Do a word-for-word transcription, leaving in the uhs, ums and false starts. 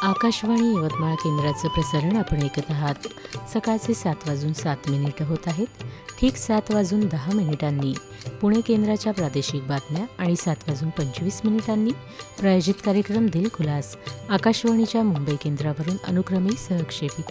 आकाशवाणी यवतमाळ केंद्राचं प्रसारण आपण ऐकत आहात. सकाळचे सात वाजून सात मिनिटं होत आहेत. ठीक सात वाजून दहा मिनिटांनी पुणे केंद्राच्या प्रादेशिक बातम्या आणि सात वाजून पंचवीस मिनिटांनी प्रायोजित कार्यक्रम दिलखुलास आकाशवाणीच्या मुंबई केंद्रावरून अनुक्रमे सहक्षेपित